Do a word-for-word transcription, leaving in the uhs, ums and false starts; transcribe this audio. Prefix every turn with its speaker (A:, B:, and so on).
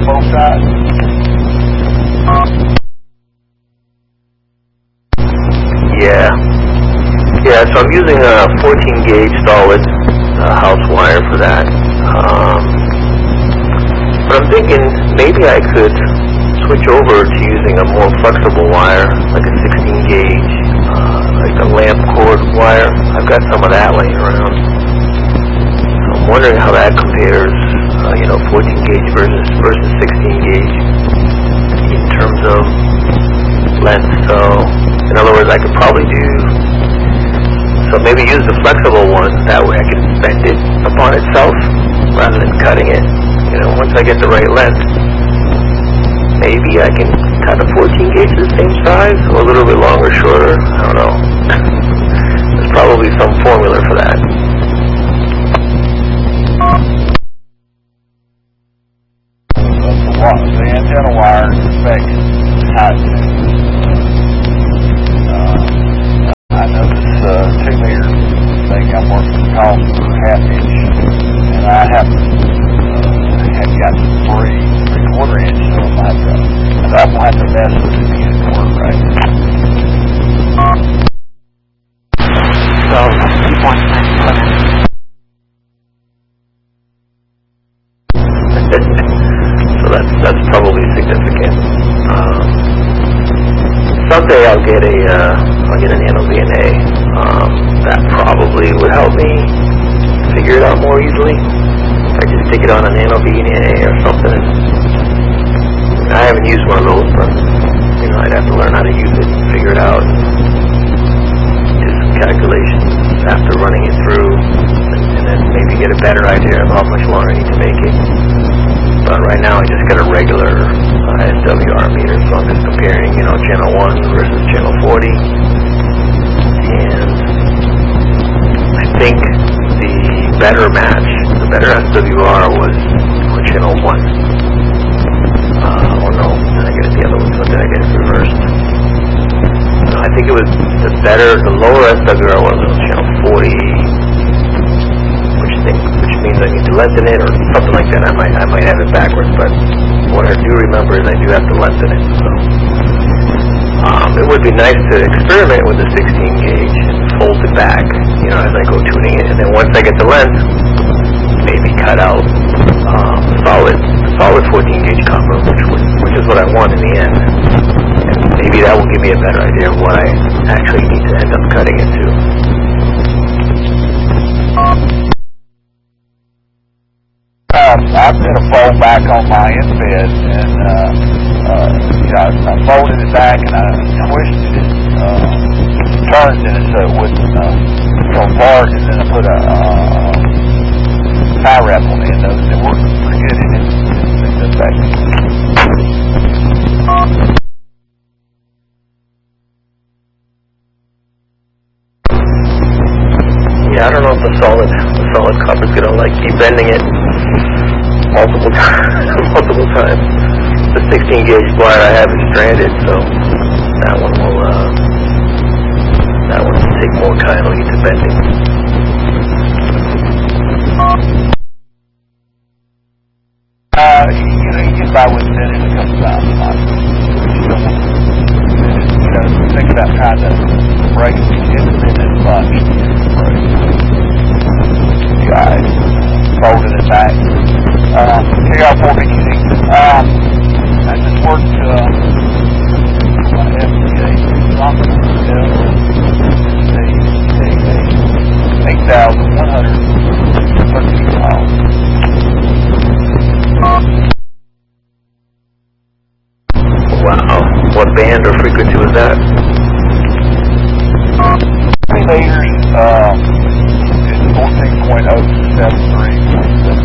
A: on both sides?
B: Yeah. Yeah, so I'm using a fourteen gauge solid uh, house wire for that. Um, but I'm thinking maybe I could switch over to using a more flexible wire, like a sixteen gauge, uh, like a lamp cord wire. I've got some of that laying around. So I'm wondering how that compares, uh, you know, fourteen gauge versus versus sixteen gauge in terms of length. So in other words, I could probably do, so maybe use the flexible one, that way I can bend it upon itself rather than cutting it. You know, once I get the right length, maybe I can cut a fourteen gauge the same size, or a little bit longer, shorter, I don't know. There's probably some formula for that.
A: The antenna wire specs high tuned. I know this uh, two meter thing I'm working calls for half inch, and I have uh, have got three three quarter inch, so I'm gonna have to I'm gonna have to mess with it to get it to work right.
C: So two point nine seven.
B: So that's that's probably significant. Um, someday I'll get a uh, I'll get an N O V N A. Um, that probably would help me figure it out more easily. If I just stick it on an N O V N A or something. I haven't used one of those, but you know, I'd have to learn how to use it and figure it out. Do some calculations after running it through, and, and then maybe get a better idea of how much longer I need to make it. But right now I just got a regular uh, S W R meter, so I'm just comparing, you know, channel one versus channel forty. And I think the better match, the better S W R was on channel one. Uh, oh no, did I get it the other one? So did I get it reversed? No, I think it was the better, the lower S W R was on channel forty, which thing, which means I need to lengthen it or something like that. I might, I might have it backwards, but what I do remember is I do have to lengthen it. So, um, it would be nice to experiment with the sixteen gauge and fold it back, you know, as I go tuning it, and then once I get the length, maybe cut out um, solid, solid fourteen gauge copper, which would, which is what I want in the end. And maybe that will give me a better idea of what I actually need to end up cutting it to.
A: Um, I've got a fold back on my end bed, and uh, uh, you know, I, I folded it back and I twisted it, uh, turned in it so it wouldn't uh, go apart, and then I put a uh, tie wrap on the end of it. It worked pretty good in it. It's back.
B: Yeah, I don't know if the solid, the solid copper's gonna like keep bending it multiple times. multiple times. The sixteen gauge wire I have is stranded, so that one will, uh, that one will take more time to get to bending.
A: Uh, you, you know, you get by with bending a couple times a month. You don't want to, you know, think about trying to break it. It's been as much. Guys, folded it back. Um, K R four B Q D. Um, I just worked uh, my F D A something. eight thousand one hundred thirteen miles.
B: Wow, what band or frequency was that?
A: Three meters. Um, fourteen point oh seven three.